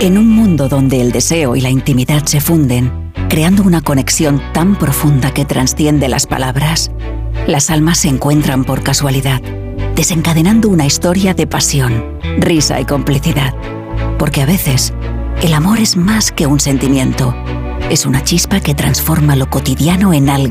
En un mundo donde el deseo y la intimidad se funden, creando una conexión tan profunda que trasciende las palabras, las almas se encuentran por casualidad, desencadenando una historia de pasión, risa y complicidad. Porque a veces, el amor es más que un sentimiento, es una chispa que transforma lo cotidiano en algo